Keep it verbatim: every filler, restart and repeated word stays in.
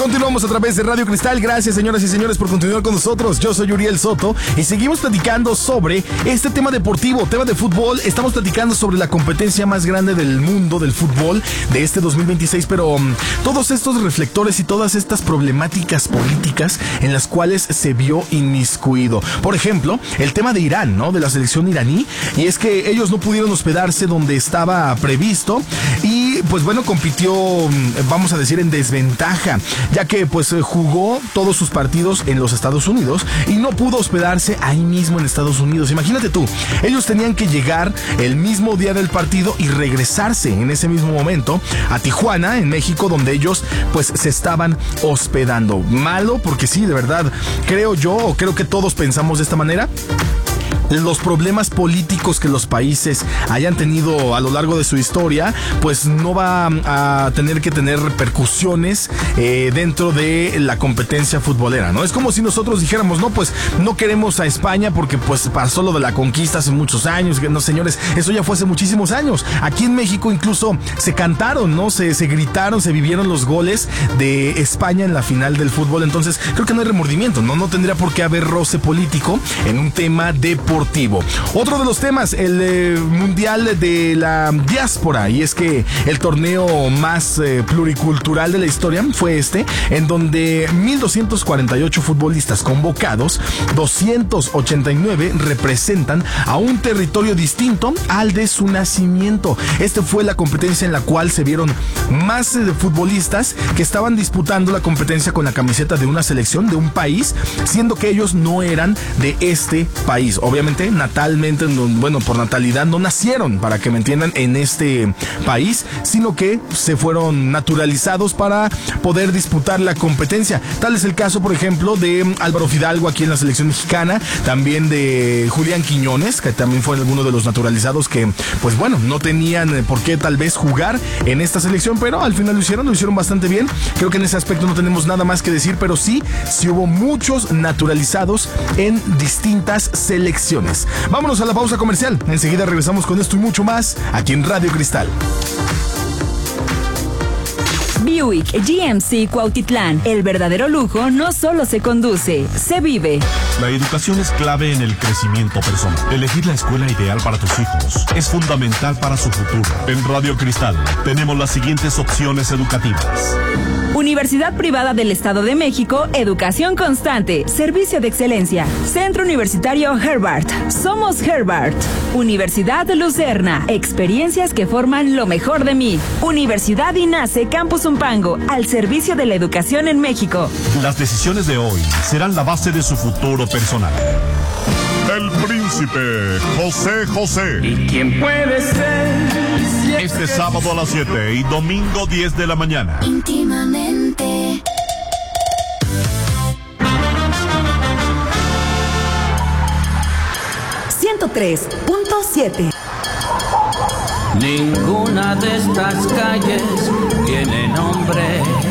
Continuamos a través de Radio Cristal. Gracias, señoras y señores, por continuar con nosotros. Yo soy Uriel Soto y seguimos platicando sobre este tema deportivo, tema de fútbol. Estamos platicando sobre la competencia más grande del mundo del fútbol de este dos mil veintiséis, pero um, todos estos reflectores y todas estas problemáticas políticas en las cuales se vio inmiscuido. Por ejemplo, el tema de Irán, ¿no? De la selección iraní, y es que ellos no pudieron hospedarse donde estaba previsto y pues bueno, compitió, vamos a decir, en desventaja, ya que pues jugó todos sus partidos en los Estados Unidos y no pudo hospedarse ahí mismo en Estados Unidos. Imagínate tú, ellos tenían que llegar el mismo día del partido y regresarse en ese mismo momento a Tijuana, en México, donde ellos pues se estaban hospedando. Malo, porque sí, de verdad, creo yo, o creo que todos pensamos de esta manera. Los problemas políticos que los países hayan tenido a lo largo de su historia, pues no va a tener que tener repercusiones eh, dentro de la competencia futbolera, ¿no? Es como si nosotros dijéramos, no, pues no queremos a España porque pues pasó lo de la conquista hace muchos años. No, señores, eso ya fue hace muchísimos años. Aquí en México incluso se cantaron, ¿no? Se, se gritaron, se vivieron los goles de España en la final del fútbol. Entonces creo que no hay remordimiento, ¿no? No tendría por qué haber roce político en un tema deportivo. Otro de los temas, el eh, Mundial de la Diáspora, y es que el torneo más eh, pluricultural de la historia fue este, en donde mil doscientos cuarenta y ocho futbolistas convocados, doscientos ochenta y nueve representan a un territorio distinto al de su nacimiento. Esta fue la competencia en la cual se vieron más eh, futbolistas que estaban disputando la competencia con la camiseta de una selección, de un país, siendo que ellos no eran de este país. Obviamente natalmente, bueno, por natalidad no nacieron, para que me entiendan, en este país, sino que se fueron naturalizados para poder disputar la competencia. Tal es el caso, por ejemplo, de Álvaro Fidalgo aquí en la selección mexicana, también de Julián Quiñones, que también fue alguno de los naturalizados que, pues bueno, no tenían por qué tal vez jugar en esta selección, pero al final lo hicieron, lo hicieron bastante bien. Creo que en ese aspecto no tenemos nada más que decir, pero sí, sí hubo muchos naturalizados en distintas selecciones. Vámonos a la pausa comercial. Enseguida regresamos con esto y mucho más aquí en Radio Cristal. Buick G M C Cuautitlán. El verdadero lujo no solo se conduce, se vive. La educación es clave en el crecimiento personal. Elegir la escuela ideal para tus hijos es fundamental para su futuro. En Radio Cristal tenemos las siguientes opciones educativas. Universidad Privada del Estado de México, educación constante, servicio de excelencia. Centro Universitario Herbart, somos Herbart. Universidad Lucerna, experiencias que forman lo mejor de mí. Universidad INACE Campus Umpango, al servicio de la educación en México. Las decisiones de hoy serán la base de su futuro personal. El Príncipe José José. ¿Y quién puede ser? Este sábado a las siete y domingo diez de la mañana. Íntimamente. ciento tres punto siete. Ninguna de estas calles tiene nombre.